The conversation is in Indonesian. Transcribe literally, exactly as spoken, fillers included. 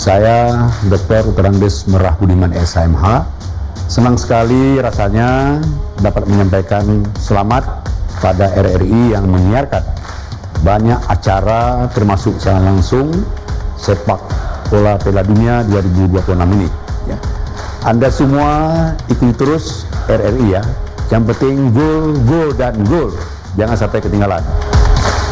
Saya Doktor Uterandes Merah Budiman S H M H. Senang sekali rasanya dapat menyampaikan selamat pada R R I yang menyiarkan banyak acara termasuk secara langsung sepak bola Piala Dunia dua ribu dua puluh enam ini. Ya. Anda semua ikuti terus R R I ya. Yang penting gol, gol dan gol. Jangan sampai ketinggalan.